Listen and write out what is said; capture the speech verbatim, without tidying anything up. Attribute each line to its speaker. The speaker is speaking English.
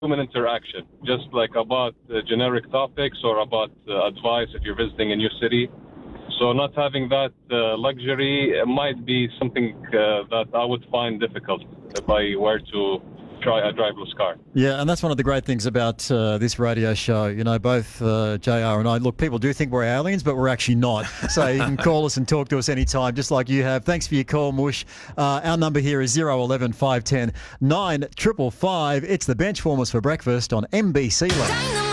Speaker 1: human interaction, just like about uh, generic topics or about uh, advice if you're visiting a new city. So not having that uh, luxury might be something uh, that I would find difficult if I were to try a driverless car.
Speaker 2: Yeah, and that's one of the great things about uh, this radio show. You know, both uh, J R and I, look, people do think we're aliens, but we're actually not. So you can call us and talk to us anytime, just like you have. Thanks for your call, Mush. Uh, our number here is zero eleven five ten nine five five five. It's the Benchwarmers for breakfast on M B C Live.